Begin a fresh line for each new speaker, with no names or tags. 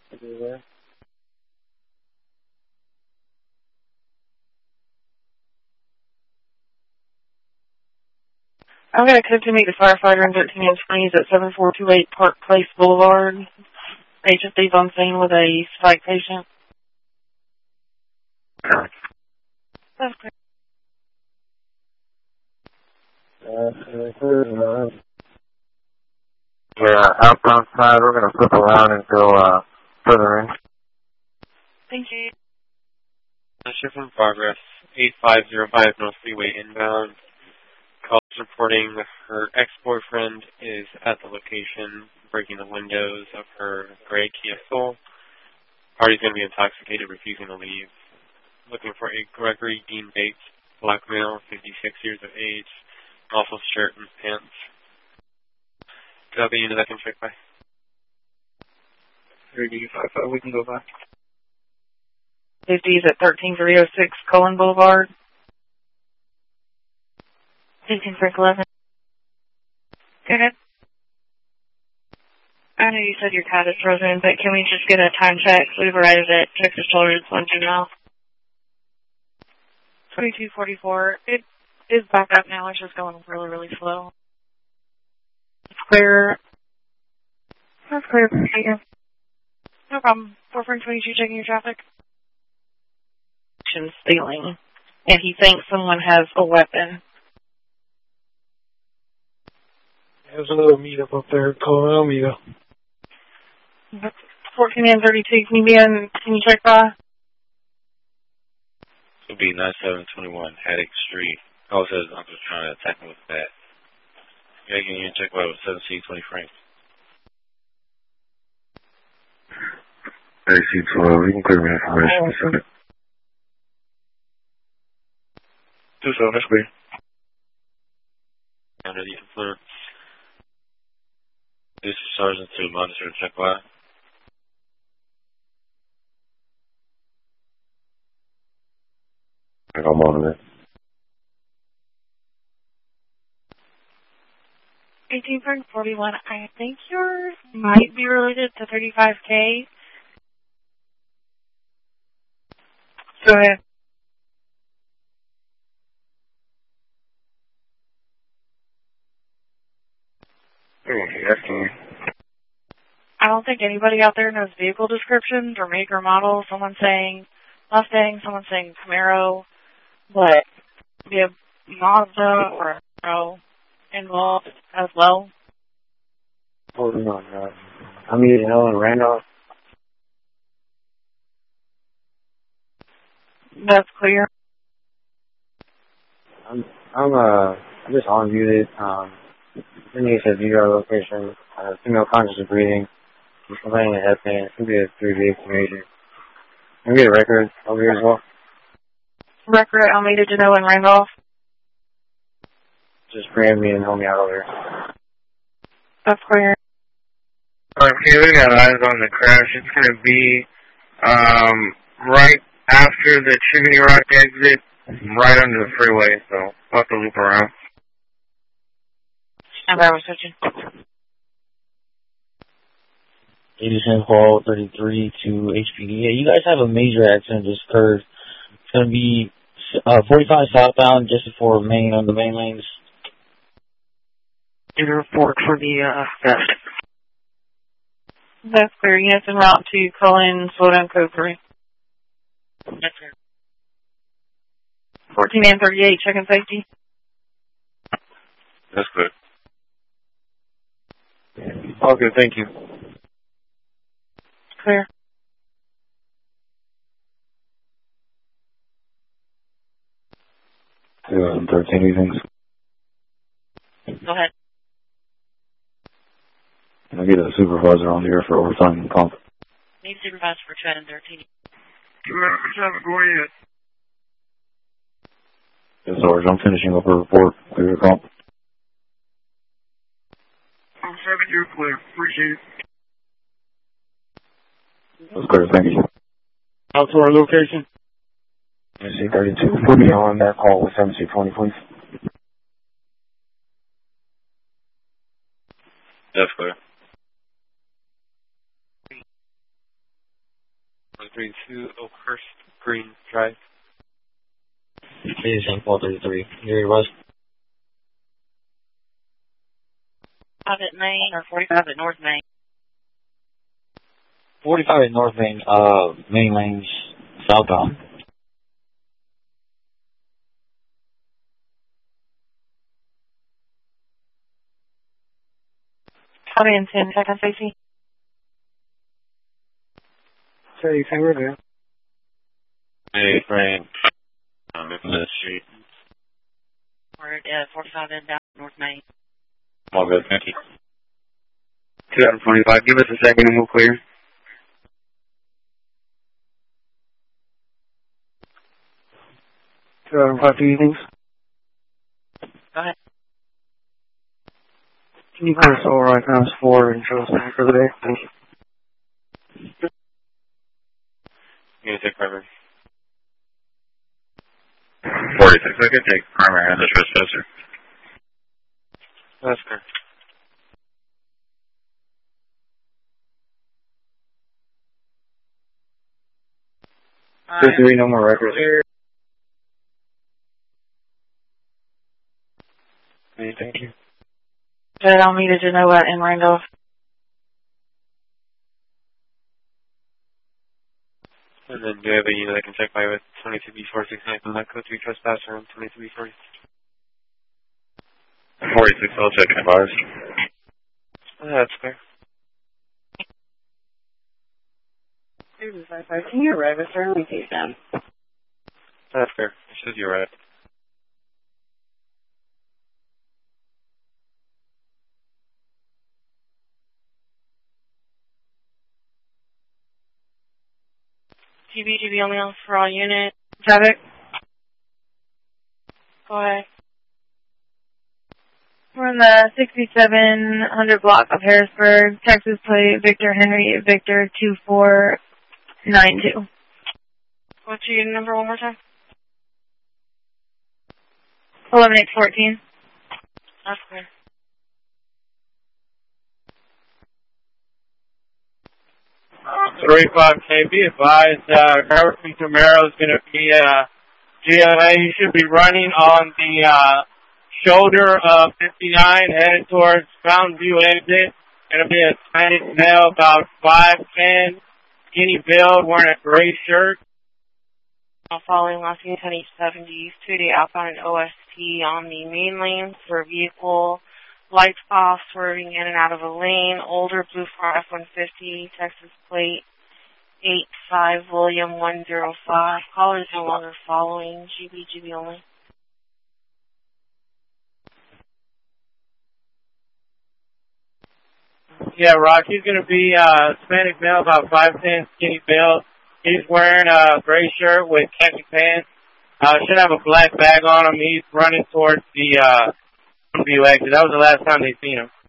I'm going to code to meet the firefighter in 13 and 20s at 7428 Park Place Boulevard. Agency's on scene with a spike patient. That's great.
Yeah, outbound side, we're going to flip around and go further in.
Thank you.
Shift in progress, 8505 North Freeway inbound. Calls reporting her ex-boyfriend is at the location, breaking the windows of her gray Kia Soul. Party's going to be intoxicated, refusing to leave. Looking for a Gregory Dean Bates, black male, 56 years of age, also shirt and pants. Copy, unit, I can check by.
3D55, we can go back.
Safety's at 13306 Cullen Boulevard. 18611. Go ahead. I know you said your cat is frozen, but can we just get a time check? We've arrived at Texas Children's 1 now. 2244. It is back up now. It's just going really, really slow. It's clear. That's clear. Right here. No problem. 422 checking your traffic. Stealing. And he thinks someone has a weapon.
There's another meetup up there called Alameda.
14 and 32, can you check by?
It'll be 9721 Haddock Street. Call says uncle's trying to attack me with that. Yeah, can you check by with 7C20 Frank?
30C12, you can clear me information. Send it.
27, that's clear.
Under the influence.
This is Sergeant to monitor and check by.
I'm on it.
18.41, I think yours might be related to 35K. Go ahead. I don't think anybody out there knows vehicle descriptions or make or model. Someone's saying Mustang, someone's saying Camaro, but we have Mazda or Camaro involved as well.
Holding on, I'm using Ellen Randolph.
That's clear.
I'm just on muted. Then you said view our location. Female conscious of breathing. She's complaining of head pain. It could be a 3D major. Can we get a record over here as well?
Record at Alameda, Genoa, and Randolph.
Just bring me and help me out over here.
That's clear.
Okay, we got eyes on the crash. It's going to be right after the Chimney Rock exit, right under the freeway, so I'll have to loop around.
And I was switching.
87 call 33 to HPD. Yeah, you guys have a major accident just occurred. It's going to be 45 southbound just before main on the main lanes.
In a report for the theft. That's clear. Units en route to Cullen, slow down code 3. That's clear. 14 and 38, checking safety.
That's good.
All good, thank you.
Clear.
Yeah, 13 evenings.
Go ahead.
Can I get a supervisor on here for overtime and comp?
Need supervisor for 10 and 13.
Go ahead. Yes, Sarge, I'm finishing up a report. Clear comp.
I'm 7, you're clear. Appreciate it.
That's clear, thank you.
Out to our location.
MC32, put me on that call with MC20, please.
That's clear.
432 Oakhurst Green Drive.
433. Gary West.
5 at Main or 45 at North Main?
45 at North Main, main lanes, southbound.
Copy in 10 seconds, Stacy.
So you say we're there.
Hey, Frank. I'm in the street.
We're at 45 and down North Main.
All good, thank you.
225. Give us a second and we'll clear. Do you think?
Go ahead.
Can you kind of slow right now 4 and show us back for the day? Thank you.
You're going to take primary.
46, I could take primary on the trespasser.
That's correct.
There's going to be no more records. Thank you.
Good, I'll meet at Genoa in Randolph.
And then do you have a unit that can check by with 22B469 from that code 3 trespasser and 22B40?
46, I'll check in bars.
That's fair.
Can you arrive at Sterling Case down?
That's fair. It shows you right.
GB only on for all unit. Javik? Go ahead. We're in the 6700 block of Harrisburg, Texas plate Victor Henry Victor 2492. What's your unit number one more time? 11814. That's clear.
35K, be advised, Harrison Camaro is going to be GLA. He should be running on the shoulder of 59 headed towards Fountain View exit. It'll be a Spanish male about 5'10", skinny build, wearing a gray shirt.
Following Los Angeles 70s, 2-day outbound OST on the main lane for a vehicle. Lights off, swerving in and out of a lane. Older blue Ford F-150, Texas plate 85 William 105. Caller is no longer following. GB only.
Yeah, Rock, he's going to be Hispanic male, about 5'10", skinny build. He's wearing a gray shirt with khaki pants. Should have a black bag on him. He's running towards the view exit. That was the last time they seen him.